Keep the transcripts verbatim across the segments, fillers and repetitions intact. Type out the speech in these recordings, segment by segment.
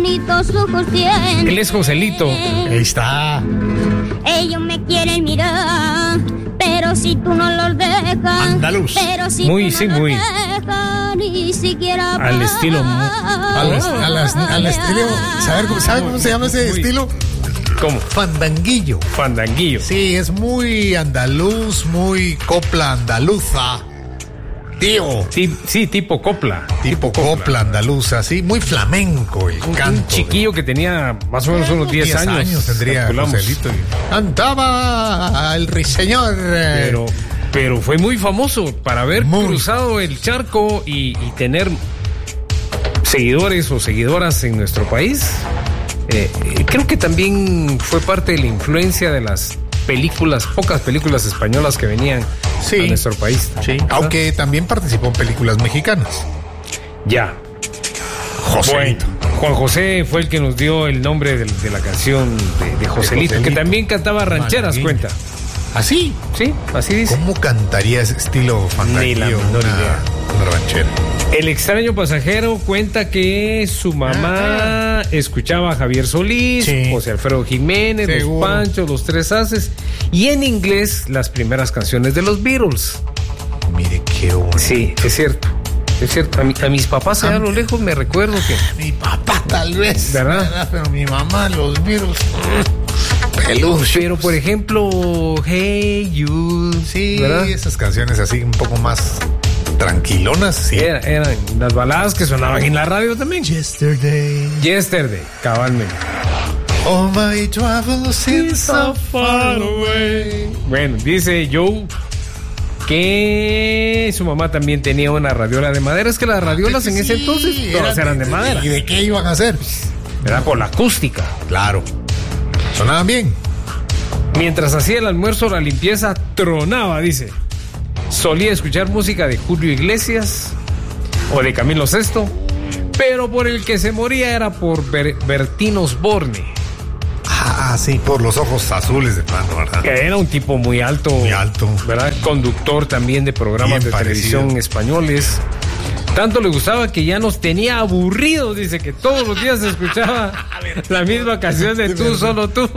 bonitos ojos tienen. Él es Joselito. Ahí está. Ellos me quieren mirar, pero si tú no los dejas. Andaluz. Pero si Muy, tú sí, no los muy. dejas, ni siquiera Al estilo. A las- a las- al estilo. ¿Sabe cómo, sabe cómo se llama ese Muy. estilo? ¿Cómo? Fandanguillo. Fandanguillo. Sí, es muy andaluz, muy copla andaluza. Tío. Sí, sí, tipo copla. Tipo copla andaluza, sí, muy flamenco el Un, canto. un chiquillo que tenía más o menos unos diez años. tendría calculamos. Joselito. Cantaba el ruiseñor. Pero, pero fue muy famoso para haber Muy. cruzado el charco y, y tener seguidores o seguidoras en nuestro país. Eh, eh, creo que también fue parte de la influencia de las películas, pocas películas españolas que venían Sí. a nuestro país. Sí, ¿verdad? aunque también participó en películas mexicanas. Ya. Joselito. Bueno, Juan José fue el que nos dio el nombre de, de la canción de, de Joselito, Joselito. que también cantaba rancheras, Malagueño. cuenta. ¿Así? Sí, así dice. ¿Cómo cantaría ese estilo Ni la fantástico? menor Una, idea. una ranchera. El extraño pasajero cuenta que su mamá escuchaba a Javier Solís, Sí. José Alfredo Jiménez, Seguro. Los Panchos, Los Tres Haces, y en inglés las primeras canciones de los Beatles. Mire qué bonito. Sí, es cierto. Es cierto. A, mi- a mis papás allá a lo lejos me recuerdo que... Mi papá tal vez. ¿Verdad? Pero mi mamá, los virus. Peluche. Pero por ejemplo, Hey You, Sí, ¿verdad? esas canciones así un poco más tranquilonas, sí. Era- eran las baladas que sonaban en la radio también. Yesterday, Yesterday, cabalmente. all my travels seem so far away. Bueno, dice Joe que su mamá también tenía una radiola de madera. Es que las radiolas en ese Sí, entonces todas eran de madera. ¿Y de qué iban a hacer? Era por la acústica. Claro. Sonaban bien. Mientras hacía el almuerzo, la limpieza tronaba, dice. Solía escuchar música de Julio Iglesias o de Camilo Sesto, pero por el que se moría era por Ber- Bertín Osborne, Ah, sí, por los ojos azules de plano, ¿verdad? que era un tipo muy alto, Muy alto. ¿verdad? Conductor también de programas Bien de parecido. televisión españoles. Tanto le gustaba que ya nos tenía aburridos, dice que todos los días se escuchaba la misma canción de Tú, solo tú.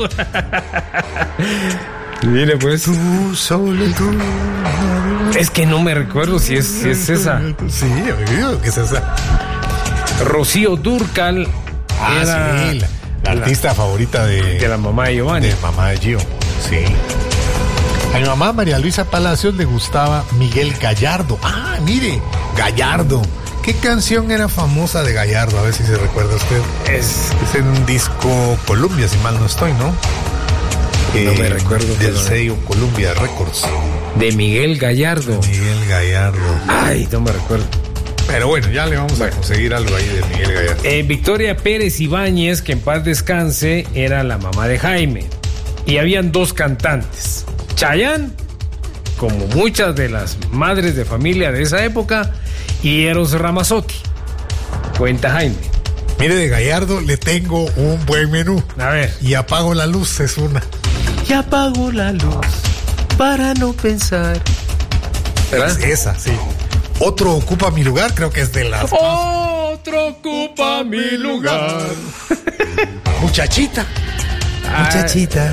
Mire pues. Tú, solo tú. Es que no me recuerdo si es, si es esa. Sí, amigo, ¿qué es esa? Rocío Dúrcal Ah, era sí, la, la artista favorita de, de la mamá de Giovanni. de mamá de Gio. Sí. A mi mamá, María Luisa Palacios, le gustaba Miguel Gallardo. Ah, mire, Gallardo. ¿Qué canción era famosa de Gallardo? A ver si se recuerda usted. Es, Es en un disco Columbia, si mal no estoy, ¿no? No me recuerdo, Del pero- sello Columbia Records. de Miguel Gallardo. Miguel Gallardo. Ay, no me recuerdo. Pero bueno, ya le vamos a conseguir algo ahí de Miguel Gallardo. Eh, Victoria Pérez Ibáñez, que en paz descanse, era la mamá de Jaime. Y habían dos cantantes. Chayanne, como muchas de las madres de familia de esa época, y Eros Ramazzotti. Cuenta Jaime. Mire, de Gallardo le tengo un buen menú. A ver. Y apago la luz, es una. Y apago la luz para no pensar. ¿Verdad? Es esa, sí. Otro ocupa mi lugar, creo que es de las Otro ocupa mi lugar. Muchachita. Ah, Muchachita.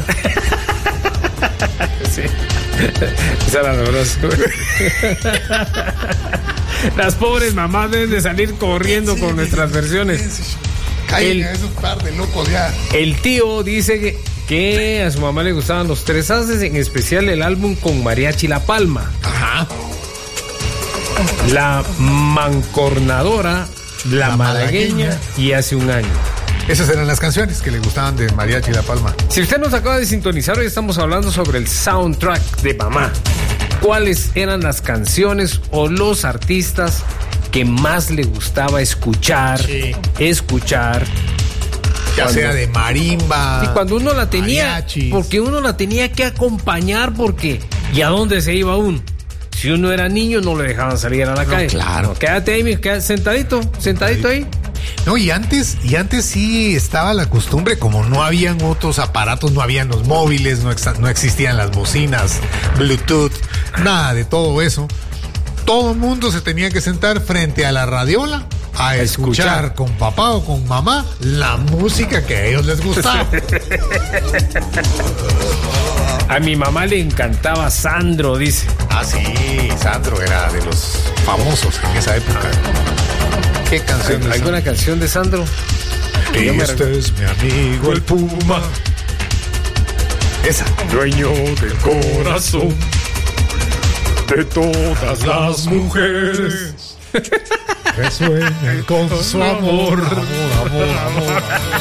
sí. Esa era dolorosa. Las pobres mamás deben de salir corriendo con nuestras versiones. Caigan El- esos par de locos ya. El tío dice que, que a su mamá le gustaban los Tres Haces, en especial el álbum con Mariachi La Palma. Ajá. La Mancornadora, La, La Malagueña, Malagueña. y Hace un año. Esas eran las canciones que le gustaban de Mariachi La Palma. Si usted nos acaba de sintonizar, hoy estamos hablando sobre el soundtrack de mamá. ¿Cuáles eran las canciones o los artistas que más le gustaba escuchar? Sí. Escuchar. Ya Cuando- sea de marimba. Y cuando uno la tenía, mariachis. porque uno la tenía que acompañar, porque ¿y a dónde se iba uno? Si uno era niño, no le dejaban salir a la No, calle. claro. No, quédate ahí, mi- quédate sentadito, sentadito ahí. No, y antes, y antes sí estaba la costumbre, como no habían otros aparatos, no habían los móviles, no, exa- no existían las bocinas, Bluetooth, nada de todo eso. Todo el mundo se tenía que sentar frente a la radiola a escuchar, escuchar con papá o con mamá la música que a ellos les gustaba. A mi mamá le encantaba Sandro, dice. Ah, sí, Sandro era de los famosos en esa época. ¿Qué canción? ¿Hay, ¿Alguna canción de Sandro? Que este es mi amigo el Puma. Esa. Dueño del corazón de todas las mujeres que sueñan con su amor, amor, amor, amor.